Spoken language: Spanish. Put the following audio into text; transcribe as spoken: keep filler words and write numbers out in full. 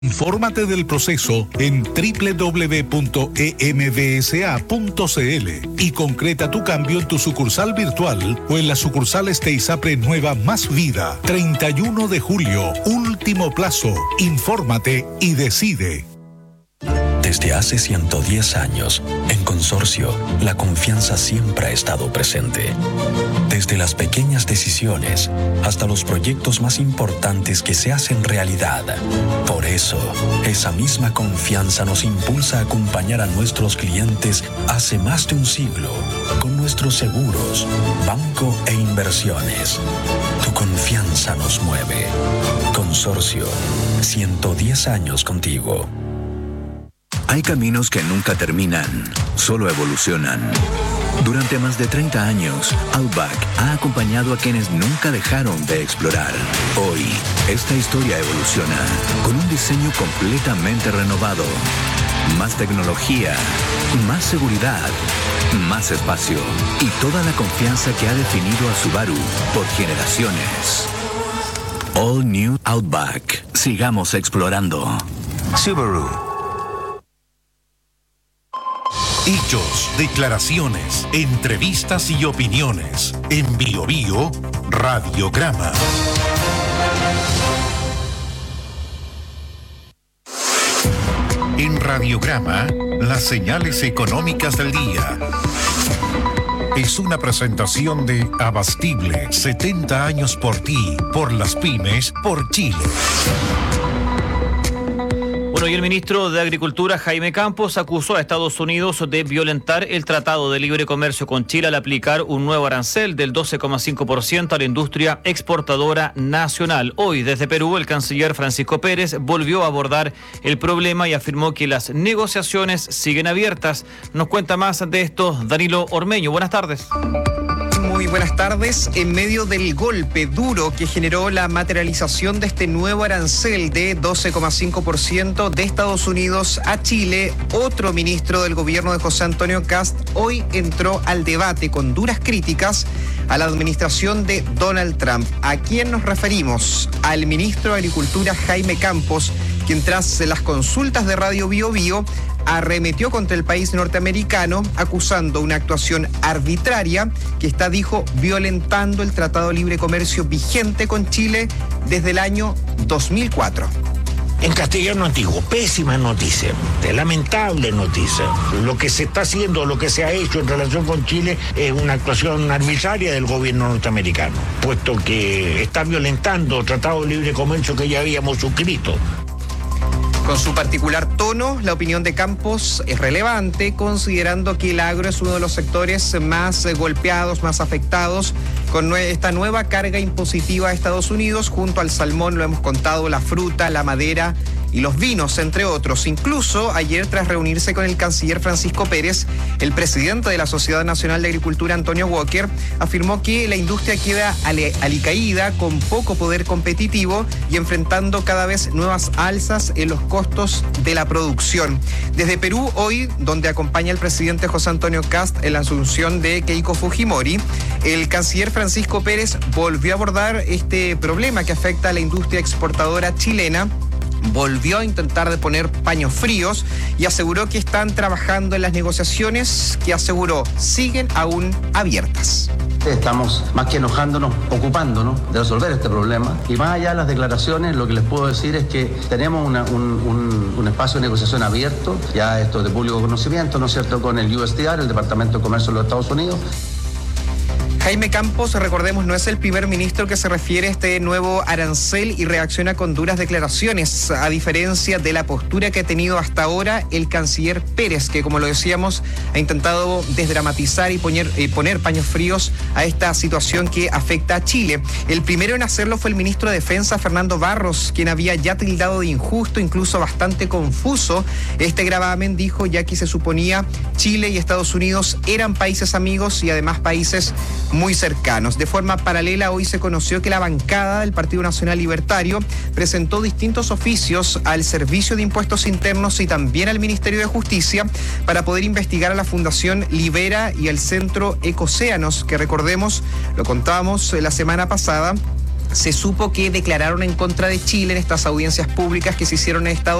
Infórmate del proceso en doble u doble u doble u punto e m b s a punto c l y concreta tu cambio en tu sucursal virtual o en las sucursales de ISAPRE Nueva Más Vida. treinta y uno de julio, último plazo. Infórmate y decide. Desde hace ciento diez años, en Consorcio, la confianza siempre ha estado presente. Desde las pequeñas decisiones hasta los proyectos más importantes que se hacen realidad. Por eso, esa misma confianza nos impulsa a acompañar a nuestros clientes hace más de un siglo con nuestros seguros, banco e inversiones. Tu confianza nos mueve. Consorcio, ciento diez años contigo. Hay caminos que nunca terminan, solo evolucionan. Durante más de treinta años, Outback ha acompañado a quienes nunca dejaron de explorar. Hoy, esta historia evoluciona con un diseño completamente renovado. Más tecnología, más seguridad, más espacio y toda la confianza que ha definido a Subaru por generaciones. All New Outback. Sigamos explorando. Subaru. Hechos, declaraciones, entrevistas y opiniones. En Bio Bio, Radiograma. En Radiograma, las señales económicas del día. Es una presentación de Abastible, setenta años por ti, por las pymes, por Chile. Bueno, y el ministro de Agricultura, Jaime Campos, acusó a Estados Unidos de violentar el Tratado de Libre Comercio con Chile al aplicar un nuevo arancel del doce coma cinco por ciento a la industria exportadora nacional. Hoy, desde Perú, el canciller Francisco Pérez volvió a abordar el problema y afirmó que las negociaciones siguen abiertas. Nos cuenta más de esto Danilo Ormeño. Buenas tardes. Muy buenas tardes. En medio del golpe duro que generó la materialización de este nuevo arancel de doce coma cinco por ciento de Estados Unidos a Chile, otro ministro del gobierno de José Antonio Kast hoy entró al debate con duras críticas a la administración de Donald Trump. ¿A quién nos referimos? Al ministro de Agricultura, Jaime Campos, quien tras las consultas de Radio Bio Bio arremetió contra el país norteamericano, acusando una actuación arbitraria que está, dijo, violentando el Tratado de Libre Comercio vigente con Chile desde el año dos mil cuatro. En castellano antiguo, pésima noticia, lamentable noticia. Lo que se está haciendo, lo que se ha hecho en relación con Chile es una actuación arbitraria del gobierno norteamericano, puesto que está violentando el Tratado de Libre Comercio que ya habíamos suscrito. Con su particular tono, la opinión de Campos es relevante, considerando que el agro es uno de los sectores más golpeados, más afectados con esta nueva carga impositiva de Estados Unidos, junto al salmón, lo hemos contado, la fruta, la madera y los vinos, entre otros. Incluso ayer, tras reunirse con el canciller Francisco Pérez, el presidente de la Sociedad Nacional de Agricultura, Antonio Walker, afirmó que la industria queda alicaída, con poco poder competitivo y enfrentando cada vez nuevas alzas en los costos de la producción. Desde Perú, hoy, donde acompaña el presidente José Antonio Kast en la asunción de Keiko Fujimori, el canciller Francisco Pérez volvió a abordar este problema que afecta a la industria exportadora chilena. Volvió a intentar de poner paños fríos y aseguró que están trabajando en las negociaciones que, aseguró, siguen aún abiertas. Estamos más que enojándonos, ocupándonos de resolver este problema. Y más allá de las declaraciones, lo que les puedo decir es que tenemos una, un, un, un espacio de negociación abierto, ya esto es de público conocimiento, ¿no es cierto?, con el U S T R, el Departamento de Comercio de los Estados Unidos. Jaime Campos, recordemos, no es el primer ministro que se refiere a este nuevo arancel y reacciona con duras declaraciones, a diferencia de la postura que ha tenido hasta ahora el canciller Pérez, que, como lo decíamos, ha intentado desdramatizar y poner, eh, poner paños fríos a esta situación que afecta a Chile. El primero en hacerlo fue el ministro de Defensa, Fernando Barros, quien había ya tildado de injusto, incluso bastante confuso, este gravamen, dijo, ya que se suponía Chile y Estados Unidos eran países amigos y además países muy cercanos. De forma paralela, hoy se conoció que la bancada del Partido Nacional Libertario presentó distintos oficios al Servicio de Impuestos Internos y también al Ministerio de Justicia para poder investigar a la Fundación Libera y al Centro Ecocéanos, que, recordemos, lo contábamos la semana pasada, se supo que declararon en contra de Chile en estas audiencias públicas que se hicieron en Estados